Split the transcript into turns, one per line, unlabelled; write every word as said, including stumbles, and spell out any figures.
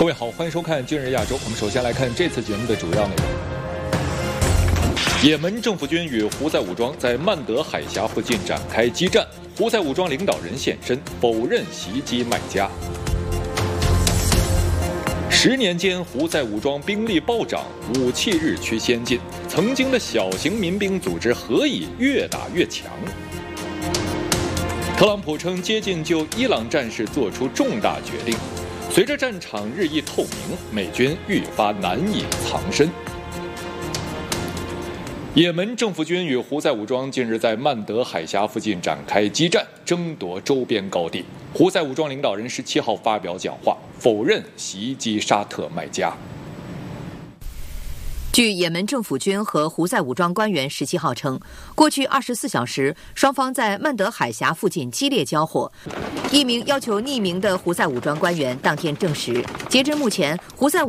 各位好，欢迎收看《今日亚洲》。我们首先来看这次节目的主要内容。也门政府军与胡塞武装在曼德海峡附近展开激战，胡塞武装领导人现身，否认袭击麦加。十年间，胡塞武装兵力暴涨，武器日趋先进，曾经的小型民兵组织何以越打越强？特朗普称接近就伊朗战事做出重大决定。随着战场日益透明，美军愈发难以藏身。也门政府军与胡塞武装近日在曼德海峡附近展开激战，争夺周边高地。胡塞武装领导人十七号发表讲话，否认袭击沙特麦加。
据也门政府军和胡塞武装官员十七号称，过去二十四小时，双方在曼德海峡附近激烈交火。一名要求匿名的胡塞武装官员当天证实，截至目前，胡塞